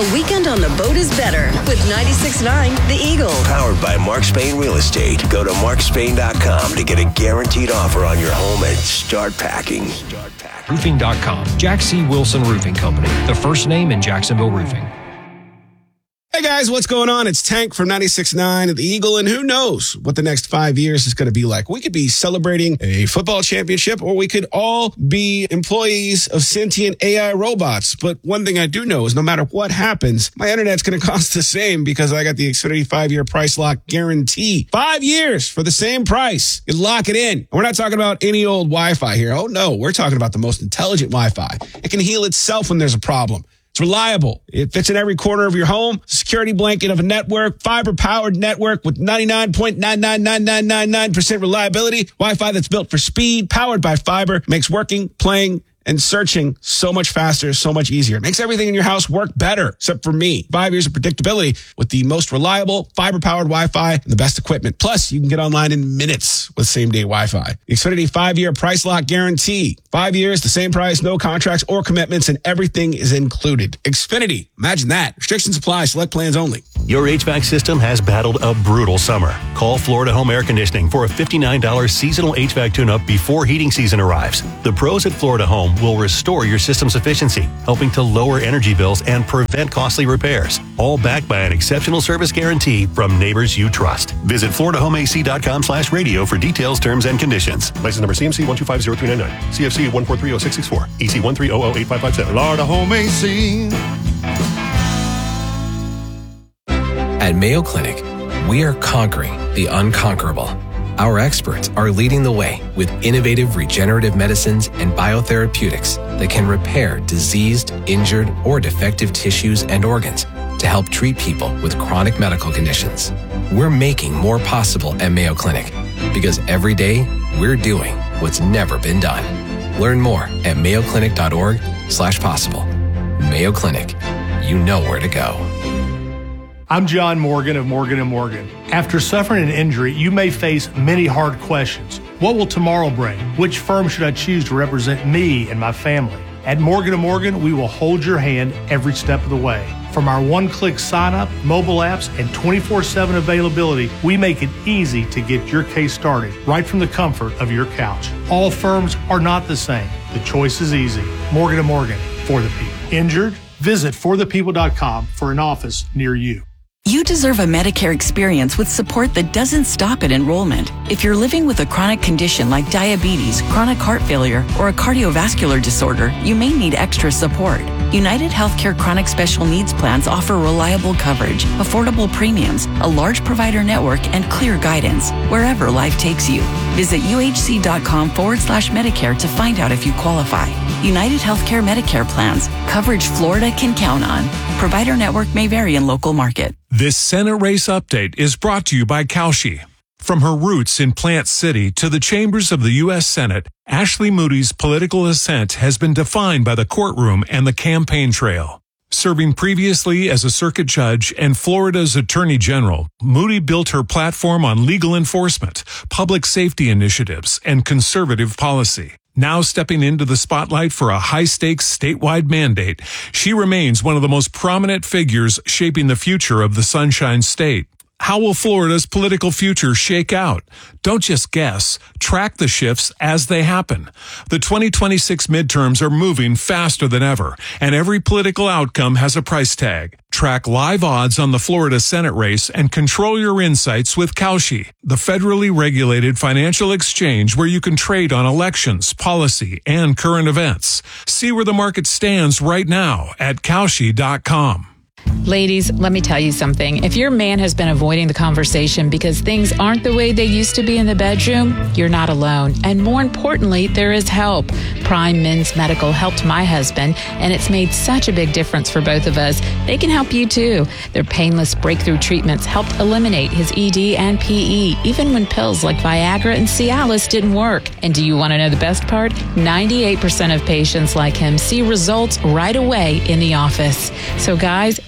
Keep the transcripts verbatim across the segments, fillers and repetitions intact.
A weekend on the boat is better with ninety-six point nine The Eagle. Powered by Mark Spain Real Estate. Go to mark spain dot com to get a guaranteed offer on your home and start packing. Start packing. Roofing dot com. Jack C. Wilson Roofing Company. The first name in Jacksonville roofing. Hey guys, what's going on? It's Tank from ninety-six point nine The Eagle, and who knows what the next five years is going to be like. We could be celebrating a football championship, or we could all be employees of sentient A I robots. But one thing I do know is no matter what happens, my internet's going to cost the same because I got the Xfinity five-year price lock guarantee. Five years for the same price. You lock it in. And we're not talking about any old Wi-Fi here. Oh no, we're talking about the most intelligent Wi-Fi. It can heal itself when there's a problem. It's reliable. It fits in every corner of your home. Security blanket of a network, fiber-powered network with ninety-nine point nine nine nine nine nine nine percent reliability. Wi-Fi that's built for speed, powered by fiber, makes working, playing, and searching so much faster, so much easier. It makes everything in your house work better, except for me. Five years of predictability with the most reliable, fiber-powered Wi-Fi and the best equipment. Plus, you can get online in minutes with same-day Wi-Fi. The Xfinity five-year price lock guarantee. Five years, the same price, no contracts or commitments, and everything is included. Xfinity. Imagine that. Restrictions apply. Select plans only. Your H V A C system has battled a brutal summer. Call Florida Home Air Conditioning for a fifty-nine dollars seasonal H V A C tune-up before heating season arrives. The pros at Florida Home will restore your system's efficiency, helping to lower energy bills and prevent costly repairs. All backed by an exceptional service guarantee from neighbors you trust. Visit florida home a c dot com slash radio for details, terms, and conditions. License number C M C one two five zero three nine nine. C F C one four three zero six six four. E C one three zero zero eight five five seven. Florida Home A C. At Mayo Clinic, we are conquering the unconquerable. Our experts are leading the way with innovative regenerative medicines and biotherapeutics that can repair diseased, injured, or defective tissues and organs to help treat people with chronic medical conditions. We're making more possible at Mayo Clinic because every day we're doing what's never been done. Learn more at mayo clinic dot org slash possible. Mayo Clinic, you know where to go. I'm John Morgan of Morgan and Morgan. After suffering an injury, you may face many hard questions. What will tomorrow bring? Which firm should I choose to represent me and my family? At Morgan and Morgan, we will hold your hand every step of the way. From our one-click sign-up, mobile apps, and twenty-four seven availability, we make it easy to get your case started right from the comfort of your couch. All firms are not the same. The choice is easy. Morgan and Morgan, for the people. Injured? Visit for the people dot com for an office near you. You deserve a Medicare experience with support that doesn't stop at enrollment. If you're living with a chronic condition like diabetes, chronic heart failure, or a cardiovascular disorder, you may need extra support. United Healthcare Chronic Special Needs Plans offer reliable coverage, affordable premiums, a large provider network, and clear guidance wherever life takes you. Visit uhc.com forward slash Medicare to find out if you qualify. United Healthcare Medicare plans. Coverage Florida can count on. Provider network may vary in local market. This Senate race update is brought to you by Kalshi. From her roots in Plant City to the chambers of the U S Senate, Ashley Moody's political ascent has been defined by the courtroom and the campaign trail. Serving previously as a circuit judge and Florida's attorney general, Moody built her platform on legal enforcement, public safety initiatives, and conservative policy. Now stepping into the spotlight for a high-stakes statewide mandate, she remains one of the most prominent figures shaping the future of the Sunshine State. How will Florida's political future shake out? Don't just guess. Track the shifts as they happen. The twenty twenty-six midterms are moving faster than ever, and every political outcome has a price tag. Track live odds on the Florida Senate race and control your insights with Kalshi, the federally regulated financial exchange where you can trade on elections, policy, and current events. See where the market stands right now at Kalshi dot com. Ladies, let me tell you something. If your man has been avoiding the conversation because things aren't the way they used to be in the bedroom, you're not alone. And more importantly, there is help. Prime Men's Medical helped my husband, and it's made such a big difference for both of us. They can help you too. Their painless breakthrough treatments helped eliminate his E D and P E, even when pills like Viagra and Cialis didn't work. And do you want to know the best part? ninety-eight percent of patients like him see results right away in the office. So guys,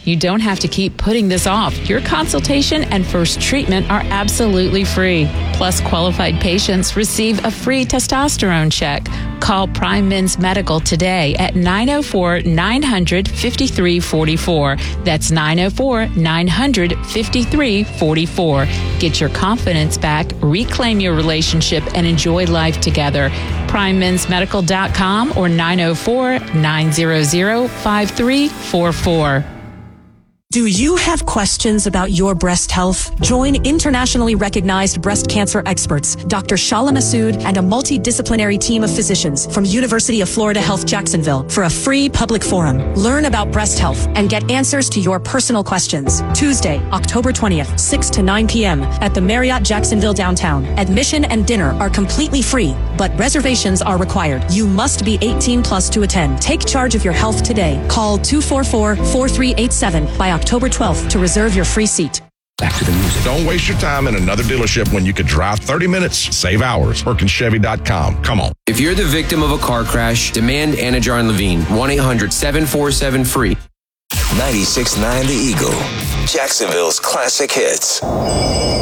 You don't have to keep putting this off. Your consultation and first treatment are absolutely free. Plus, qualified patients receive a free testosterone check. Call Prime Men's Medical today at nine oh four, nine hundred, fifty-three forty-four. That's nine oh four, nine hundred, fifty-three forty-four. Get your confidence back, reclaim your relationship, and enjoy life together. prime mens medical dot com or nine oh four, nine hundred, five three four four. Do you have questions about your breast health? Join internationally recognized breast cancer experts, Doctor Shala Massoud, and a multidisciplinary team of physicians from University of Florida Health Jacksonville for a free public forum. Learn about breast health and get answers to your personal questions. Tuesday, October twentieth, six to nine p.m. at the Marriott Jacksonville downtown. Admission and dinner are completely free, but reservations are required. You must be eighteen plus to attend. Take charge of your health today. Call two four four, four three eight seven by October twelfth to reserve your free seat. Back to the music. Don't waste your time in another dealership when you could drive thirty minutes, save hours. Perkins Chevy dot com. Come on. If you're the victim of a car crash, demand Anajar and Levine. one eight hundred, seven four seven, free. ninety-six point nine The Eagle, Jacksonville's classic hits.